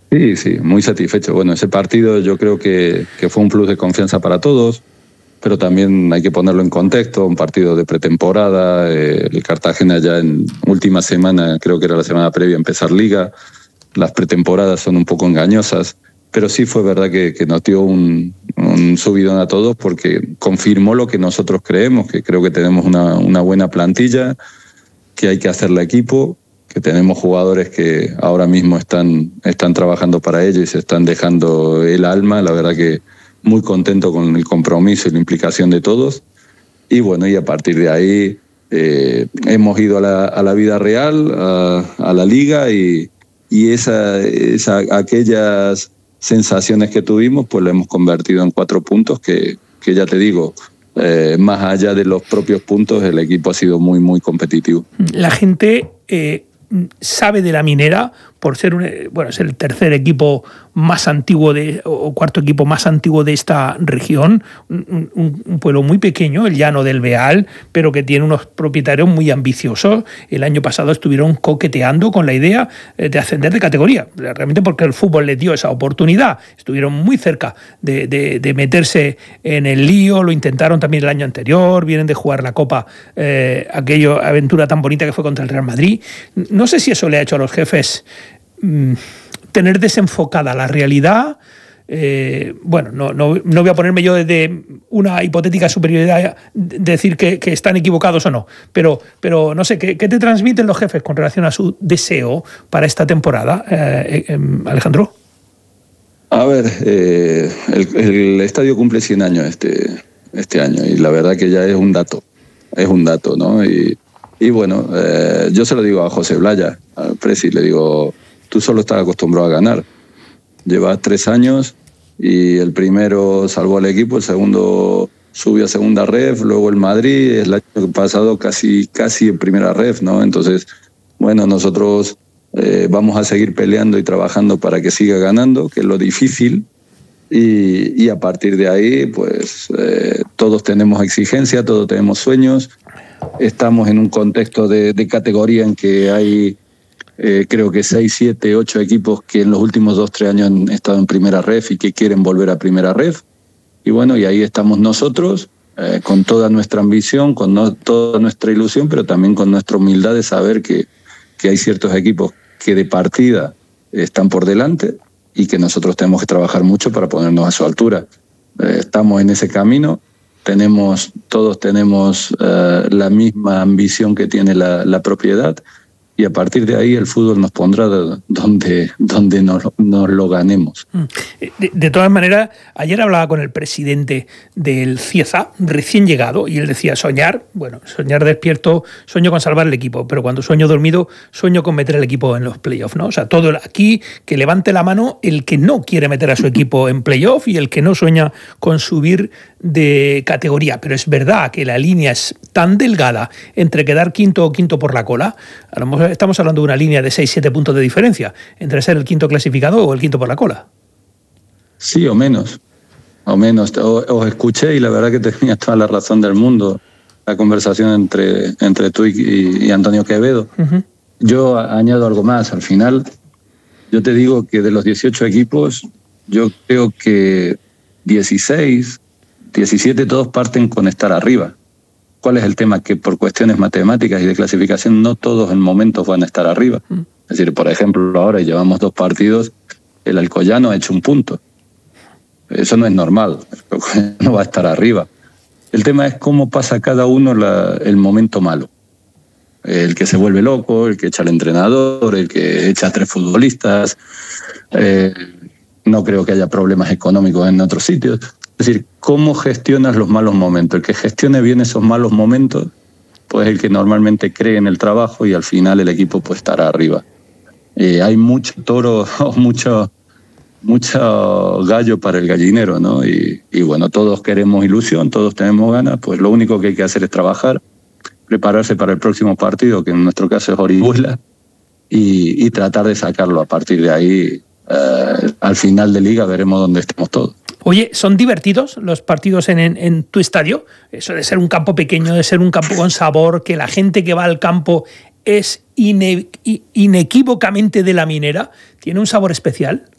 Sí, sí, muy satisfecho. Bueno, ese partido yo creo que fue un plus de confianza para todos, pero también hay que ponerlo en contexto, un partido de pretemporada, el Cartagena ya en última semana, creo que era la semana previa a empezar Liga, las pretemporadas son un poco engañosas, pero sí fue verdad que nos dio un subidón a todos porque confirmó lo que nosotros creemos, que creo que tenemos una buena plantilla, que hay que hacerle equipo, que tenemos jugadores que ahora mismo están trabajando para ello y se están dejando el alma, la verdad que muy contento con el compromiso y la implicación de todos. Y bueno, y a partir de ahí hemos ido a la vida real, a la liga y aquellas sensaciones que tuvimos, pues lo hemos convertido en 4 puntos que ya te digo, más allá de los propios puntos, el equipo ha sido muy, muy competitivo. La gente sabe de la Minera por ser es el tercer equipo más antiguo o cuarto equipo más antiguo de esta región, un pueblo muy pequeño, el Llano del Beal, pero que tiene unos propietarios muy ambiciosos. El año pasado estuvieron coqueteando con la idea de ascender de categoría, realmente porque el fútbol les dio esa oportunidad. Estuvieron muy cerca de meterse en el lío, lo intentaron también el año anterior, vienen de jugar la Copa, aquella aventura tan bonita que fue contra el Real Madrid. No sé si eso le ha hecho a los jefes tener desenfocada la realidad. No voy a ponerme yo desde una hipotética superioridad de decir que están equivocados o no, pero no sé, ¿qué te transmiten los jefes con relación a su deseo para esta temporada, Alejandro? A ver, el estadio cumple 100 años este año y la verdad que ya es un dato, ¿no? Y bueno, yo se lo digo a José Blaya, al Presi, le digo, tú solo estás acostumbrado a ganar. Llevas 3 años y el primero salvó al equipo, el segundo subió a segunda ref, luego el Madrid, el año pasado casi en primera ref, ¿no? Entonces, bueno, nosotros vamos a seguir peleando y trabajando para que siga ganando, que es lo difícil, y a partir de ahí, pues todos tenemos exigencia, todos tenemos sueños, estamos en un contexto de categoría en que hay creo que 6, 7, 8 equipos que en los últimos 2-3 años han estado en primera ref y que quieren volver a primera ref. Y bueno, y ahí estamos nosotros, con toda nuestra ambición, con toda nuestra ilusión, pero también con nuestra humildad de saber que hay ciertos equipos que de partida están por delante y que nosotros tenemos que trabajar mucho para ponernos a su altura. Estamos en ese camino, todos tenemos la misma ambición que tiene la propiedad. Y a partir de ahí el fútbol nos pondrá donde nos lo ganemos. De todas maneras, ayer hablaba con el presidente del Cieza, recién llegado, y él decía soñar despierto, sueño con salvar el equipo, pero cuando sueño dormido, sueño con meter el equipo en los playoffs, ¿no? O sea, todo aquí, que levante la mano el que no quiere meter a su equipo en playoff y el que no sueña con subir de categoría. Pero es verdad que la línea es tan delgada entre quedar quinto o quinto por la cola. A lo mejor estamos hablando de una línea de 6-7 puntos de diferencia entre ser el quinto clasificado o el quinto por la cola. Sí, o menos. Os escuché y la verdad que tenías toda la razón del mundo. La conversación entre tú y Antonio Quevedo. Uh-huh. Yo añado algo más. Al final, yo te digo que de los 18 equipos, yo creo que 16, 17 todos parten con estar arriba. ¿Cuál es el tema? Que por cuestiones matemáticas y de clasificación no todos en momentos van a estar arriba. Es decir, por ejemplo, ahora llevamos 2 partidos, el Alcoyano ha hecho 1 punto. Eso no es normal, no va a estar arriba. El tema es cómo pasa cada uno el momento malo. El que se vuelve loco, el que echa al entrenador, el que echa a 3 futbolistas. No creo que haya problemas económicos en otros sitios. Es decir, ¿cómo gestionas los malos momentos? El que gestione bien esos malos momentos, pues el que normalmente cree en el trabajo y al final el equipo pues estará arriba. Hay mucho toro, mucho gallo para el gallinero, ¿no? Y bueno, todos queremos ilusión, todos tenemos ganas, pues lo único que hay que hacer es trabajar, prepararse para el próximo partido, que en nuestro caso es Orihuela, y tratar de sacarlo. A partir de ahí, al final de liga veremos dónde estamos todos. Oye, ¿son divertidos los partidos en tu estadio? Eso de ser un campo pequeño, de ser un campo con sabor, que la gente que va al campo es inequívocamente de la Minera, ¿tiene un sabor especial?